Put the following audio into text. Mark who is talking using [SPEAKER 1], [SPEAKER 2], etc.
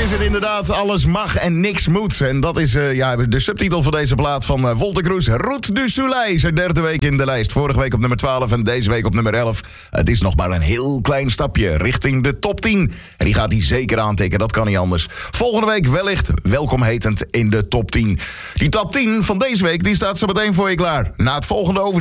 [SPEAKER 1] is het inderdaad. Alles mag en niks moet. En dat is de subtitel van deze plaat van Wolter Kroes. Route du Soleil, zijn derde week in de lijst. Vorige week op nummer 12 en deze week op nummer 11. Het is nog maar een heel klein stapje richting de top 10. En die gaat hij zeker aantikken, dat kan niet anders. Volgende week wellicht welkom hetend in de top 10. Die top 10 van deze week die staat zo meteen voor je klaar. Na het volgende overzicht.